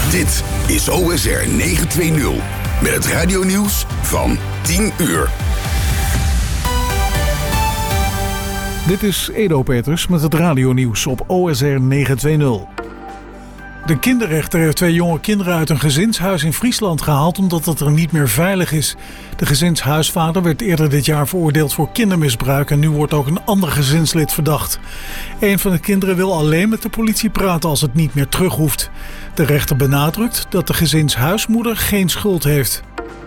Dit is OSR 920 met het radionieuws van 10 uur. Dit is Edo Peters met het radionieuws op OSR 920. De kinderrechter heeft 2 jonge kinderen uit een gezinshuis in Friesland gehaald omdat het er niet meer veilig is. De gezinshuisvader werd eerder dit jaar veroordeeld voor kindermisbruik en nu wordt ook een ander gezinslid verdacht. Een van de kinderen wil alleen met de politie praten als het niet meer terug hoeft. De rechter benadrukt dat de gezinshuismoeder geen schuld heeft.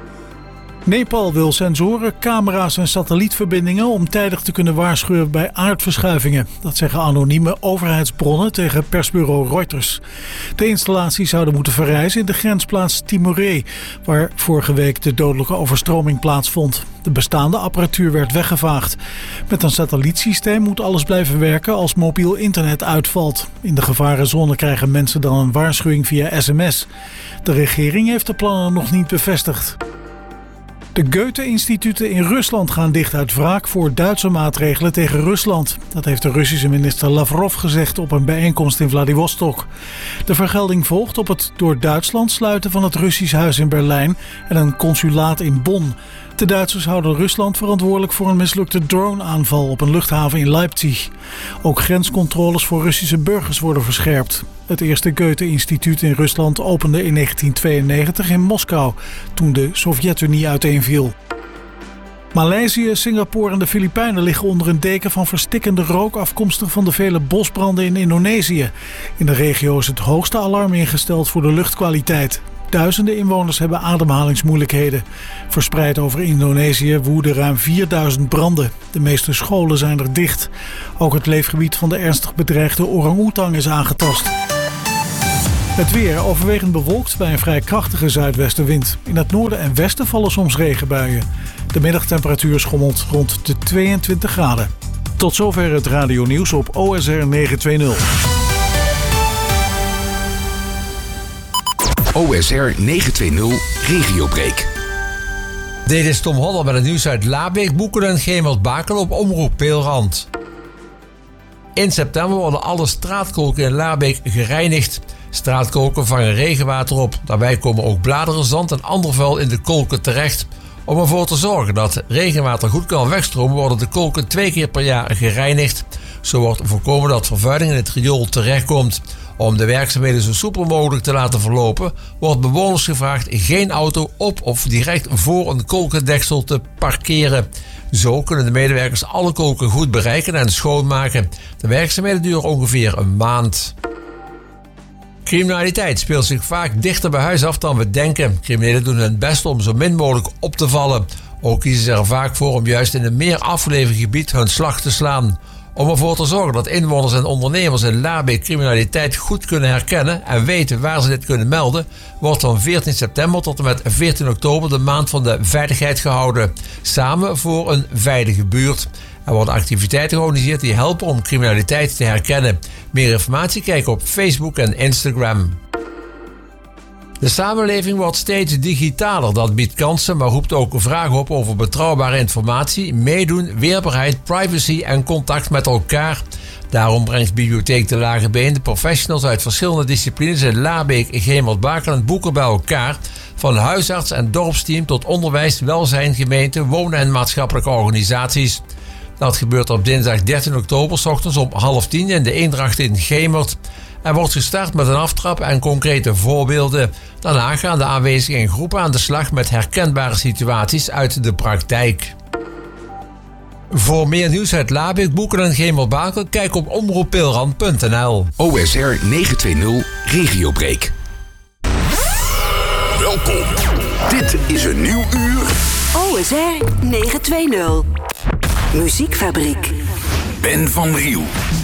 Nepal wil sensoren, camera's en satellietverbindingen om tijdig te kunnen waarschuwen bij aardverschuivingen. Dat zeggen anonieme overheidsbronnen tegen persbureau Reuters. De installaties zouden moeten verrijzen in de grensplaats Timoré, waar vorige week de dodelijke overstroming plaatsvond. De bestaande apparatuur werd weggevaagd. Met een satellietsysteem moet alles blijven werken als mobiel internet uitvalt. In de gevarenzone krijgen mensen dan een waarschuwing via sms. De regering heeft de plannen nog niet bevestigd. De Goethe-instituten in Rusland gaan dicht uit wraak voor Duitse maatregelen tegen Rusland. Dat heeft de Russische minister Lavrov gezegd op een bijeenkomst in Vladivostok. De vergelding volgt op het door Duitsland sluiten van het Russisch huis in Berlijn en een consulaat in Bonn. De Duitsers houden Rusland verantwoordelijk voor een mislukte drone-aanval op een luchthaven in Leipzig. Ook grenscontroles voor Russische burgers worden verscherpt. Het eerste Goethe-instituut in Rusland opende in 1992 in Moskou, toen de Sovjet-Unie uiteenviel. Maleisië, Singapore en de Filipijnen liggen onder een deken van verstikkende rook afkomstig van de vele bosbranden in Indonesië. In de regio is het hoogste alarm ingesteld voor de luchtkwaliteit. Duizenden inwoners hebben ademhalingsmoeilijkheden. Verspreid over Indonesië woeden ruim 4000 branden. De meeste scholen zijn er dicht. Ook het leefgebied van de ernstig bedreigde orang-oetang is aangetast. Het weer overwegend bewolkt bij een vrij krachtige zuidwestenwind. In het noorden en westen vallen soms regenbuien. De middagtemperatuur schommelt rond de 22 graden. Tot zover het radionieuws op OSR 920. OSR 920 Regiobreak. Dit is Tom Hodder met het nieuws uit Laabeek, Boeken en Gemert-Bakel op Omroep Peelrand. In september worden alle straatkolken in Laabeek gereinigd. Straatkolken vangen regenwater op. Daarbij komen ook bladeren, zand en ander vuil in de kolken terecht. Om ervoor te zorgen dat regenwater goed kan wegstromen, worden de kolken 2 keer per jaar gereinigd. Zo wordt voorkomen dat vervuiling in het riool terechtkomt. Om de werkzaamheden zo soepel mogelijk te laten verlopen, wordt bewoners gevraagd geen auto op of direct voor een kolkendeksel te parkeren. Zo kunnen de medewerkers alle kolken goed bereiken en schoonmaken. De werkzaamheden duren ongeveer een maand. Criminaliteit speelt zich vaak dichter bij huis af dan we denken. Criminelen doen hun best om zo min mogelijk op te vallen. Ook kiezen ze er vaak voor om juist in een meer afgelegen gebied hun slag te slaan. Om ervoor te zorgen dat inwoners en ondernemers in Laabeek criminaliteit goed kunnen herkennen en weten waar ze dit kunnen melden, wordt van 14 september tot en met 14 oktober de maand van de veiligheid gehouden. Samen voor een veilige buurt. Er worden activiteiten georganiseerd die helpen om criminaliteit te herkennen. Meer informatie kijk op Facebook en Instagram. De samenleving wordt steeds digitaler. Dat biedt kansen, maar roept ook vragen op over betrouwbare informatie, meedoen, weerbaarheid, privacy en contact met elkaar. Daarom brengt Bibliotheek de Lage Been de professionals uit verschillende disciplines in Laabeek, Gemert-Bakel en Boeken bij elkaar. Van huisarts en dorpsteam tot onderwijs, welzijn, gemeente, wonen en maatschappelijke organisaties. Dat gebeurt op dinsdag 13 oktober 's ochtends om 9:30 in de Eendracht in Gemert. Er wordt gestart met een aftrap en concrete voorbeelden. Daarna gaan de aanwezigen in groepen aan de slag met herkenbare situaties uit de praktijk. Voor meer nieuws uit Laabeek, Boeken en Gemert-Bakel, kijk op omroeppeelrand.nl. OSR 920 Regiobreak. Welkom. Dit is een nieuw uur. OSR 920. Muziekfabriek. Ben van Riel.